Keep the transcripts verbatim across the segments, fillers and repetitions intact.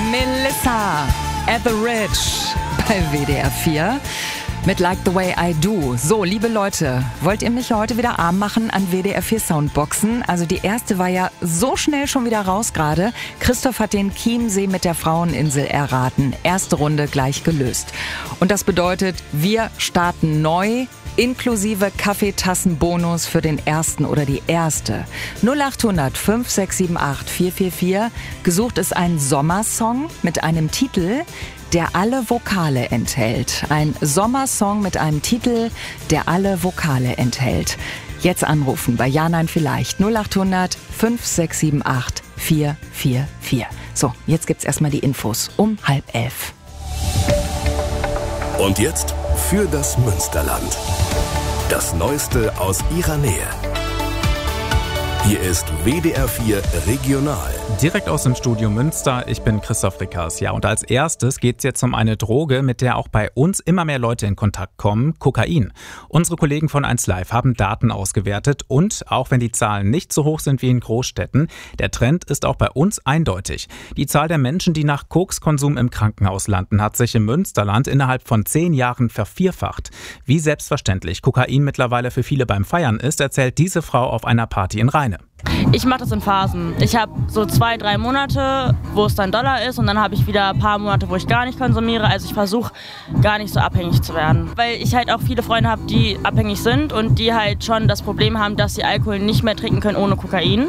Melissa Etheridge bei W D R vier mit Like the Way I Do. So, liebe Leute, wollt ihr mich heute wieder arm machen an W D R vier Soundboxen? Also die erste war ja so schnell schon wieder raus gerade. Christoph hat den Chiemsee mit der Fraueninsel erraten. Erste Runde gleich gelöst. Und das bedeutet, wir starten neu, inklusive Kaffeetassenbonus für den ersten oder die erste. null acht hundert fünf sechs sieben acht vier vier vier. Gesucht ist ein Sommersong mit einem Titel, der alle Vokale enthält. Ein Sommersong mit einem Titel, der alle Vokale enthält. Jetzt anrufen bei Ja, Nein, Vielleicht. null acht hundert fünf sechs sieben acht vier vier vier. So, jetzt gibt's erstmal die Infos um halb elf. Und jetzt für das Münsterland. Das Neueste aus ihrer Nähe. Hier ist W D R vier Regional. Direkt aus dem Studio Münster, ich bin Christoph Rickers. Ja, und als erstes geht es jetzt um eine Droge, mit der auch bei uns immer mehr Leute in Kontakt kommen, Kokain. Unsere Kollegen von eins Live haben Daten ausgewertet und, auch wenn die Zahlen nicht so hoch sind wie in Großstädten, der Trend ist auch bei uns eindeutig. Die Zahl der Menschen, die nach Kokskonsum im Krankenhaus landen, hat sich im Münsterland innerhalb von zehn Jahren vervierfacht. Wie selbstverständlich Kokain mittlerweile für viele beim Feiern ist, erzählt diese Frau auf einer Party in Rheine. Ich mache das in Phasen. Ich habe so zwei, drei Monate, wo es dann Dollar ist und dann habe ich wieder ein paar Monate, wo ich gar nicht konsumiere. Also ich versuche gar nicht so abhängig zu werden. Weil ich halt auch viele Freunde habe, die abhängig sind und die halt schon das Problem haben, dass sie Alkohol nicht mehr trinken können ohne Kokain.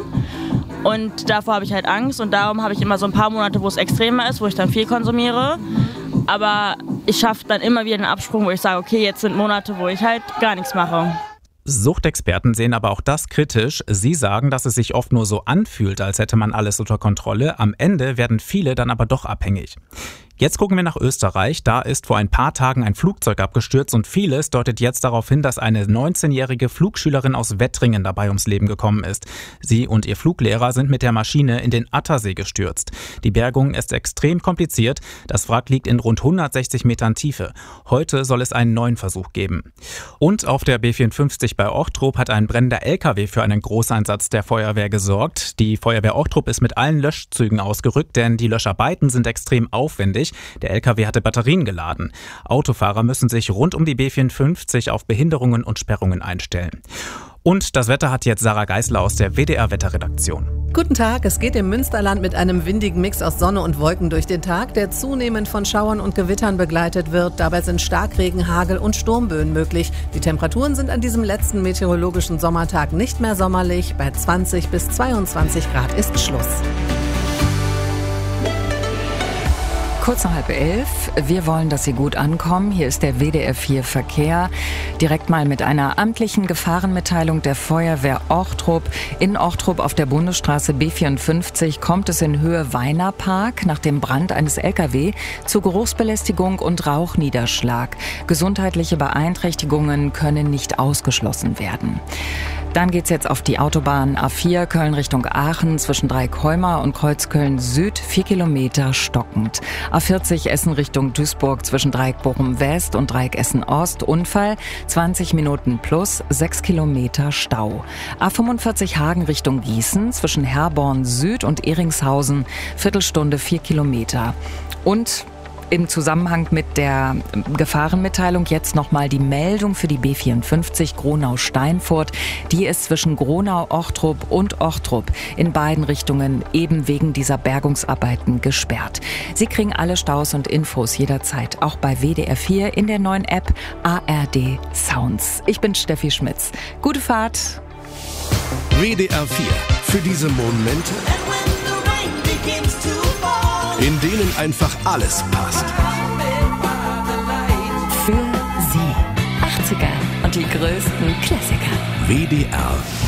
Und davor habe ich halt Angst und darum habe ich immer so ein paar Monate, wo es extremer ist, wo ich dann viel konsumiere. Aber ich schaffe dann immer wieder einen Absprung, wo ich sage, okay, jetzt sind Monate, wo ich halt gar nichts mache. Suchtexperten sehen aber auch das kritisch. Sie sagen, dass es sich oft nur so anfühlt, als hätte man alles unter Kontrolle. Am Ende werden viele dann aber doch abhängig. Jetzt gucken wir nach Österreich. Da ist vor ein paar Tagen ein Flugzeug abgestürzt und vieles deutet jetzt darauf hin, dass eine neunzehnjährige Flugschülerin aus Wettringen dabei ums Leben gekommen ist. Sie und ihr Fluglehrer sind mit der Maschine in den Attersee gestürzt. Die Bergung ist extrem kompliziert. Das Wrack liegt in rund hundertsechzig Metern Tiefe. Heute soll es einen neuen Versuch geben. Und auf der B vierundfünfzig bei Ochtrup hat ein brennender L K W für einen Großeinsatz der Feuerwehr gesorgt. Die Feuerwehr Ochtrup ist mit allen Löschzügen ausgerückt, denn die Löscharbeiten sind extrem aufwendig. Der L K W hatte Batterien geladen. Autofahrer müssen sich rund um die B vierundfünfzig auf Behinderungen und Sperrungen einstellen. Und das Wetter hat jetzt Sarah Geisler aus der W D R-Wetterredaktion. Guten Tag, es geht im Münsterland mit einem windigen Mix aus Sonne und Wolken durch den Tag, der zunehmend von Schauern und Gewittern begleitet wird. Dabei sind Starkregen, Hagel und Sturmböen möglich. Die Temperaturen sind an diesem letzten meteorologischen Sommertag nicht mehr sommerlich. Bei zwanzig bis zweiundzwanzig Grad ist Schluss. Kurz nach halb elf. Wir wollen, dass Sie gut ankommen. Hier ist der W D R vier Verkehr. Direkt mal mit einer amtlichen Gefahrenmitteilung der Feuerwehr Ochtrup. In Ochtrup auf der Bundesstraße B vierundfünfzig kommt es in Höhe Weinerpark nach dem Brand eines L K W zu Geruchsbelästigung und Rauchniederschlag. Gesundheitliche Beeinträchtigungen können nicht ausgeschlossen werden. Dann geht's jetzt auf die Autobahn A vier Köln Richtung Aachen zwischen Dreieckholmer und Kreuzköln Süd, vier Kilometer stockend. A vierzig Essen Richtung Duisburg zwischen Dreieck Bochum West und Dreieck Essen Ost, Unfall, zwanzig Minuten plus, sechs Kilometer Stau. A fünfundvierzig Hagen Richtung Gießen zwischen Herborn Süd und Eringshausen, Viertelstunde, vier Kilometer. Und im Zusammenhang mit der Gefahrenmitteilung jetzt nochmal die Meldung für die B vierundfünfzig Gronau-Steinfurt. Die ist zwischen Gronau-Ochtrup und Ochtrup in beiden Richtungen eben wegen dieser Bergungsarbeiten gesperrt. Sie kriegen alle Staus und Infos jederzeit, auch bei W D R vier in der neuen App A R D Sounds. Ich bin Steffi Schmitz. Gute Fahrt. W D R vier. Für diese Momente, in denen einfach alles passt. Für Sie. achtziger und die größten Klassiker. W D R